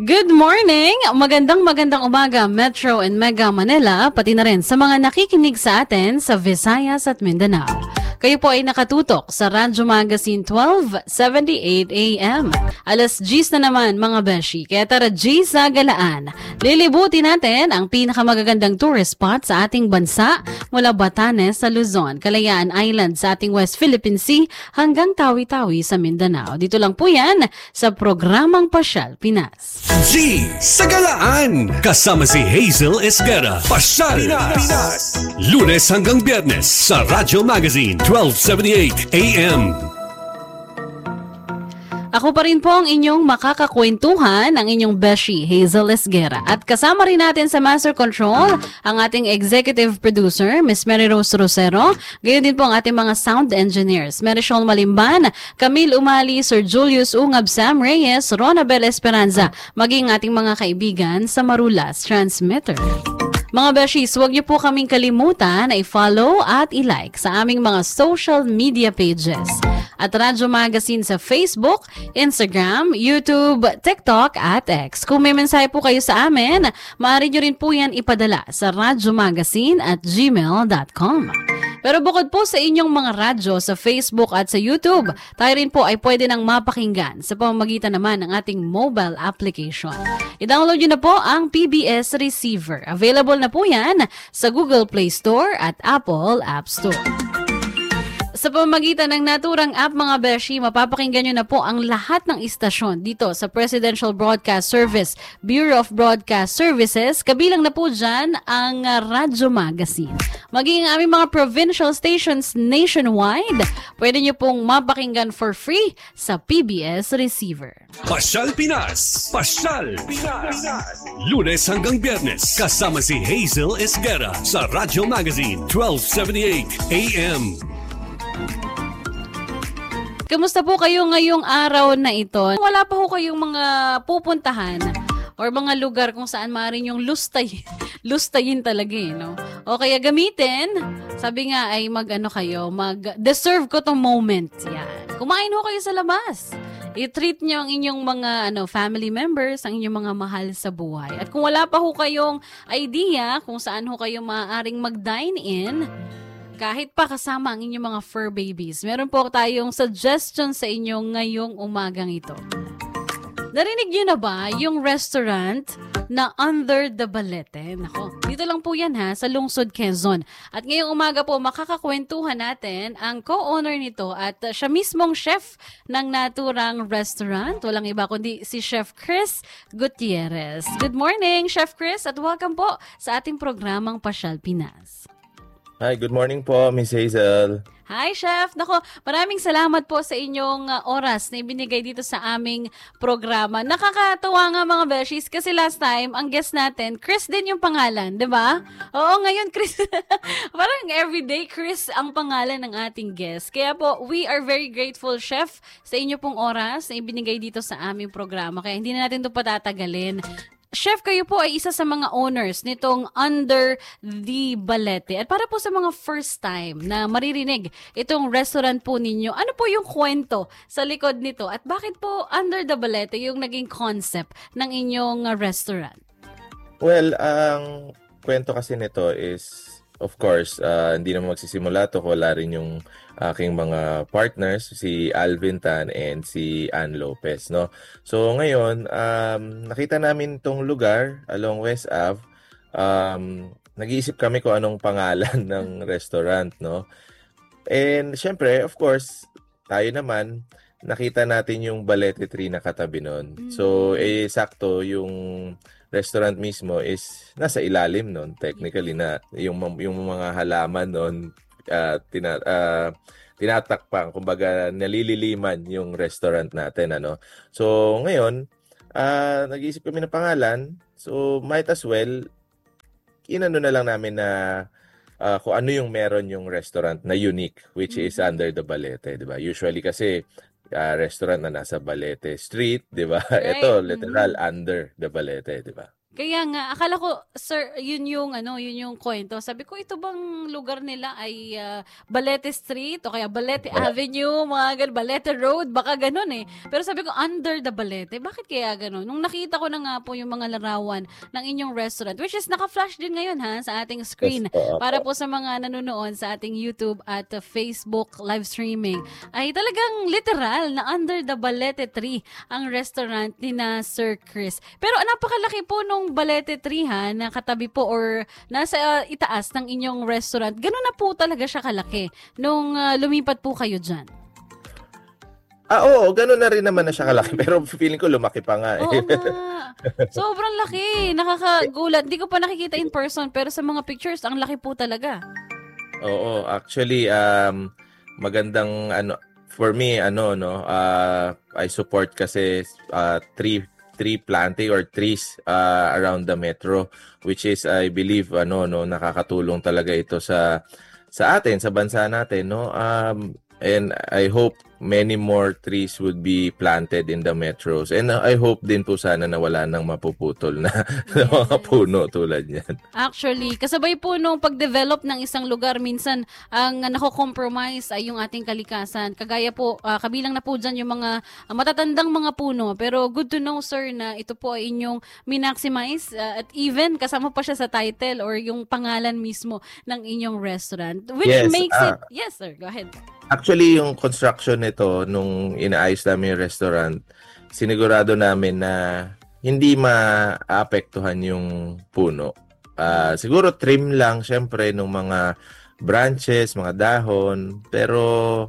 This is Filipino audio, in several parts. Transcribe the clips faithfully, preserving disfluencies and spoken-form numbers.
Good morning! Magandang magandang umaga, Metro and Mega Manila, pati na rin sa mga nakikinig sa atin sa Visayas at Mindanao. Kayo po ay nakatutok sa Radyo Magazine twelve seventy-eight A M. Alas diyes na naman mga beshi, kaya tara G sa galaan. Lilibutin natin ang pinakamagagandang tourist spot sa ating bansa mula Batanes sa Luzon, Kalayaan Island sa ating West Philippine Sea hanggang Tawi-Tawi sa Mindanao. Dito lang po yan sa programang Pasyal Pinas. G sa galaan! Kasama si Hazel Esguera. Pasyal Pinas! Lunes hanggang Biyernes sa Radyo Magazine twelve seventy-eight A M. Ako pa rin po ang inyong makakakwentuhan, ang inyong beshi, Hazel Esguera. At kasama rin natin sa Master Control ang ating executive producer, Miss Mary Rose Rosero. Gayon din po ang ating mga sound engineers, Marichol Malimban, Camille Umali, Sir Julius Ungab, Sam Reyes, Ronabel Esperanza, maging ating mga kaibigan sa Marulas Transmitter. Mga beshis, huwag niyo po kaming kalimutan na i-follow at i-like sa aming mga social media pages. At Radyo Magazine sa Facebook, Instagram, YouTube, TikTok at X. Kung may mensahe po kayo sa amin, maaari nyo rin po yan ipadala sa radyomagazine at gmail dot com. Pero bukod po sa inyong mga radyo sa Facebook at sa YouTube, tayo rin po ay pwede nang mapakinggan sa pamamagitan naman ng ating mobile application. I-download nyo na po ang P B S Receiver. Available na po yan sa Google Play Store at Apple App Store. Sa pamamagitan ng naturang app mga beshi, mapapakinggan nyo na po ang lahat ng istasyon dito sa Presidential Broadcast Service, Bureau of Broadcast Services, kabilang na po dyan ang uh, Radyo Magazine. Maging ang aming mga provincial stations nationwide, pwede nyo pong mapakinggan for free sa P B S Receiver. Pasyal Pinas! Pasyal Pinas! Lunes hanggang Biyernes, kasama si Hazel Esguera sa Radyo Magazine twelve seventy-eight A M. Kamusta po kayo ngayong araw na ito? Wala pa ho kayong mga pupuntahan or mga lugar kung saan maaaring yung lustay, lustayin talaga eh, no? O kaya gamitin, sabi nga ay mag-ano kayo, mag-deserve ko tong moment. Yan. Kumain ho kayo sa labas. I-treat nyo ang inyong mga ano, family members, ang inyong mga mahal sa buhay. At kung wala pa ho kayong idea kung saan ho kayo maaaring mag-dine in, kahit pa kasama ang inyong mga fur babies, meron po tayong suggestion sa inyo ngayong umagang ito. Narinig niyo na ba yung restaurant na Under the Balete? Nako, dito lang po yan ha, sa Lungsod, Quezon. At ngayong umaga po, makakakwentuhan natin ang co-owner nito at siya mismong chef ng naturang restaurant. Walang iba kundi si Chef Chris Gutierrez. Good morning, Chef Chris, at welcome po sa ating programang Pasyal Pinas. Hi, good morning po, Miss Hazel. Hi, Chef. Nako, maraming salamat po sa inyong uh, oras na ibinigay dito sa aming programa. Nakakatawa nga mga beshies kasi last time, ang guest natin, Chris din yung pangalan, di ba? Oo, ngayon Chris, parang everyday Chris ang pangalan ng ating guest. Kaya po, we are very grateful, Chef, sa inyo pong oras na ibinigay dito sa aming programa. Kaya hindi na natin ito patatagalin. Chef, kayo po ay isa sa mga owners nitong Under the Balete. At para po sa mga first time na maririnig itong restaurant po ninyo, ano po yung kwento sa likod nito? At bakit po Under the Balete yung naging concept ng inyong restaurant? Well, ang kwento kasi nito is, of course, uh, hindi naman magsisimula to. Wala rin yung aking mga partners, si Alvin Tan and si Ann Lopez, no? So ngayon, um, nakita namin tong lugar along West Ave. Um, nag-iisip kami kung anong pangalan ng restaurant, no? And syempre, of course, tayo naman, nakita natin yung Balete Tree na katabi nun. Mm. So, eh, sakto yung restaurant mismo is nasa ilalim nun, technically, na yung, yung mga halaman nun, uh, tina, uh, tinatakpang, kumbaga nalililiman yung restaurant natin, ano. So ngayon, uh, nag-iisip kami ng pangalan, so might as well inano na lang namin na uh, kung ano yung meron yung restaurant na unique, which is Under the Balete, di ba? Usually kasi uh, restaurant na nasa Balete Street, di ba? Right. Ito literal mm-hmm. Under the Balete, di ba? Kaya nga, akala ko, sir, yun yung, ano, yun yung kwento. Sabi ko, ito bang lugar nila ay ah, Balete Street o kaya Balete Avenue, mga ganun, Balete Road, baka ganun eh. Pero sabi ko, under the Balete, bakit kaya ganun? Nung nakita ko na nga po yung mga larawan ng inyong restaurant, which is naka-flash din ngayon ha, sa ating screen, Yes, po, para opo. po sa mga nanonood sa ating YouTube at uh, Facebook live streaming, ay talagang literal na under the Balete Tree ang restaurant ni na Sir Chris. Pero napakalaki po nung Balete Tree ha, na katabi po or nasa uh, itaas ng inyong restaurant. Ganun na po talaga siya kalaki nung uh, lumipat po kayo dyan. Ah, oo, gano'n na rin naman na siya kalaki. Pero feeling ko lumaki pa nga eh. Oo nga. Sobrang laki. Nakakagulat. Hindi ko pa nakikita in person pero sa mga pictures, ang laki po talaga. Oo, actually, um, magandang ano, for me, ano, no, uh, I support kasi uh, three tree planting or trees uh, around the metro, which is I believe ano no nakakatulong talaga ito sa sa atin, sa bansa natin, no. Um and I hope many more trees would be planted in the metros. And uh, I hope din po sana na wala nang mapuputol na, na mga Yes. puno tulad niyan. Actually, kasabay po nung pag-develop ng isang lugar, minsan ang nako-compromise ay yung ating kalikasan. Kagaya po, ah, kabilang na po dyan yung mga ah, matatandang mga puno. Pero good to know, sir, na ito po ay inyong minaximize ah, at even kasama pa siya sa title or yung pangalan mismo ng inyong restaurant. Which Yes, makes ah, it... Yes, sir. Go ahead. Actually, yung construction nito, nung inaayos namin yung restaurant, sinigurado namin na hindi maapektuhan yung puno. Ah, siguro trim lang, syempre, ng mga branches, mga dahon. Pero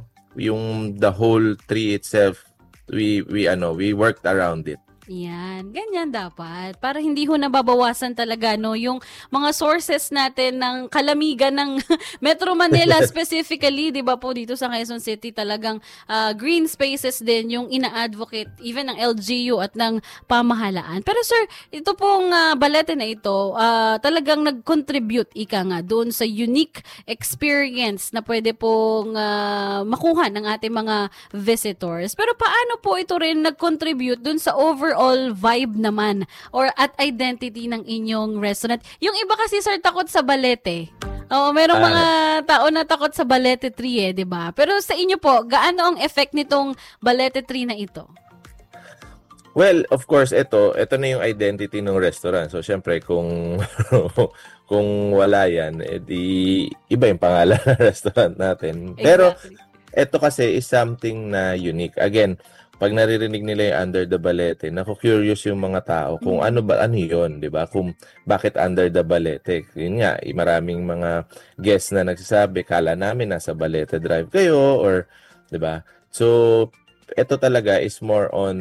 yung the whole tree itself, we, we, ano, we worked around it. Yan, ganyan dapat. Para hindi ho nababawasan talaga no yung mga sources natin ng kalamigan ng Metro Manila specifically, 'di ba po dito sa Quezon City talagang ah, green spaces din yung ina-advocate even ng L G U at ng pamahalaan. Pero sir, ito pong ah, Balete na ito, ah, talagang nag-contribute ika nga doon sa unique experience na pwede pong ah, makuha ng ating mga visitors. Pero paano po ito rin nag-contribute doon sa overall vibe naman or at identity ng inyong restaurant? Yung iba kasi sir takot sa Balete. Oo, merong Ah. mga tao na takot sa Balete tree eh, 'di ba? Pero sa inyo po, gaano ang effect nitong Balete tree na ito? Well, of course, ito, ito na yung identity ng restaurant. So, syempre, kung kung wala yan, edi iba yung pangalan ng restaurant natin. Pero, Exactly. ito kasi is something na unique. Again, pag naririnig nila yung Under the Balete, naku-curious yung mga tao kung Mm. ano ba, ano yun, di ba? Kung bakit Under the Balete. Yun nga, eh, maraming mga guests na nagsasabi, kala namin nasa Balete Drive kayo, or, di ba? So, ito talaga is more on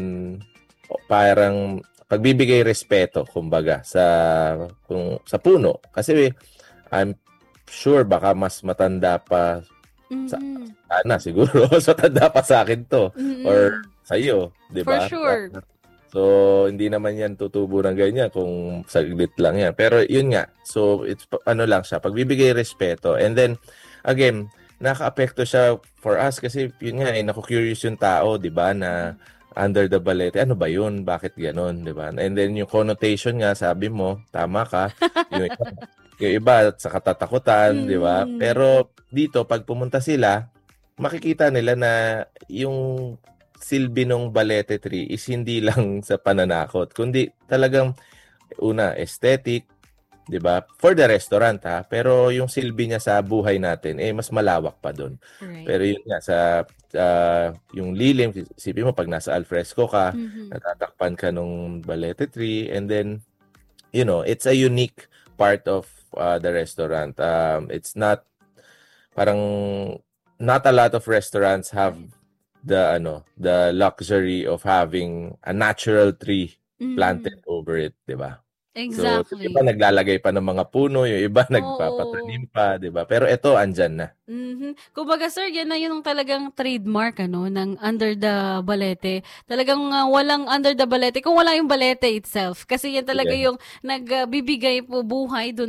parang pagbibigay respeto, kumbaga, sa, kung, sa puno. Kasi, I'm sure baka mas matanda pa, sa, Mhm. sana siguro, mas matanda pa sa akin to. Mhm. Or sa'yo, di For ba? sure. So, hindi naman yan tutubo ng ganyan kung saglit lang yan. Pero yun nga, so it's pa- ano lang siya, pagbibigay respeto. And then, again, naka-apekto siya for us kasi yun nga, eh, naku-curious yung tao, di ba, na Under the Balete, ano ba yun? Bakit ganon, di ba? And then yung connotation nga, sabi mo, tama ka, yung iba, yung iba sa katatakutan, di ba? Mm. Pero dito, pag pumunta sila, makikita nila na yung silbi ng Balete tree is hindi lang sa pananakot, kundi talagang una, aesthetic, 'di ba? For the restaurant ha, pero yung silbi niya sa buhay natin eh mas malawak pa doon. Right. Pero yun nga sa ah, yung lilim, isipin mo pag nasa alfresco ka, Mhm. natatakpan ka nung Balete tree, and then you know, it's a unique part of uh, the restaurant. Um, it's not parang not a lot of restaurants have the ano the luxury of having a natural tree Mhm. planted over it, 'di ba? So, Exactly. yung iba naglalagay pa ng mga puno, yung iba Oo. nagpapatanim pa, 'di ba? Pero ito andyan na. Mhm. Kumbaga sir, yan na yung talagang trademark ano ng Under the Balete. Talagang ah, walang Under the Balete kung wala yung Balete itself. Kasi yan talaga Yeah. yung nagbibigay po buhay dun